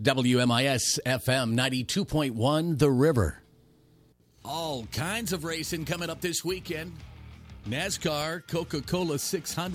WMIS FM 92.1 The River. All kinds of racing coming up this weekend. NASCAR, Coca-Cola 600.